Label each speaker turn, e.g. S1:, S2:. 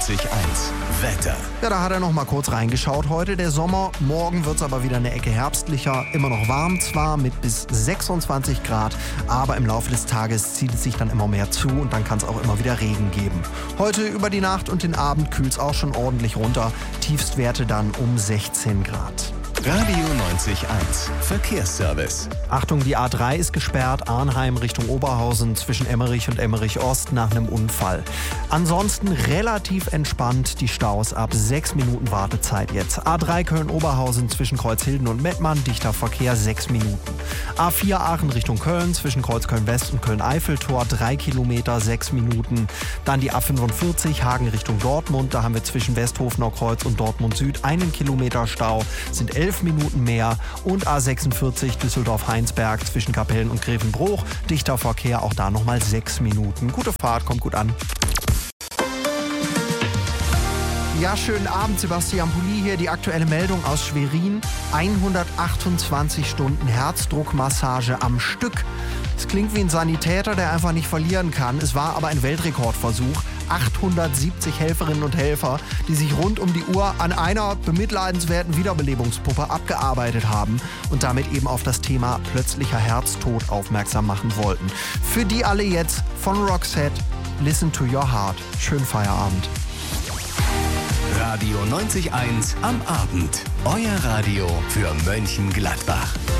S1: 90.1 Wetter.
S2: Ja, da hat er noch mal kurz reingeschaut. Heute der Sommer, morgen wird es aber wieder eine Ecke herbstlicher. Immer noch warm zwar mit bis 26 Grad, aber im Laufe des Tages zieht es sich dann immer mehr zu und dann kann es auch immer wieder Regen geben. Heute über die Nacht und den Abend kühlt es auch schon ordentlich runter. Tiefstwerte dann um 16 Grad.
S1: Radio 90.1 Verkehrsservice.
S2: Achtung, die A3 ist gesperrt, Arnheim Richtung Oberhausen zwischen Emmerich und Emmerich Ost nach einem Unfall. Ansonsten relativ entspannt, die Staus ab 6 Minuten Wartezeit jetzt. A3 Köln-Oberhausen zwischen Kreuzhilden und Mettmann, dichter Verkehr 6 Minuten. A4 Aachen Richtung Köln zwischen Kreuzköln-West und Köln-Eiffeltor 3 Kilometer, 6 Minuten. Dann die A45 Hagen Richtung Dortmund, da haben wir zwischen Westhofener Kreuz und Dortmund Süd 1 Kilometer Stau, sind 11 Minuten mehr. Und A46 Düsseldorf-Heinsberg zwischen Kapellen und Grevenbruch, dichter Verkehr, auch da nochmal 6 Minuten. Gute Fahrt, kommt gut an. Ja, schönen Abend, Sebastian Pulli hier. Die aktuelle Meldung aus Schwerin. 128 Stunden Herzdruckmassage am Stück. Es klingt wie ein Sanitäter, der einfach nicht verlieren kann. Es war aber ein Weltrekordversuch. 870 Helferinnen und Helfer, die sich rund um die Uhr an einer bemitleidenswerten Wiederbelebungspuppe abgearbeitet haben und damit eben auf das Thema plötzlicher Herztod aufmerksam machen wollten. Für die alle jetzt von Roxette, Listen to Your Heart. Schönen Feierabend.
S1: Radio 90.1 am Abend. Euer Radio für Mönchengladbach.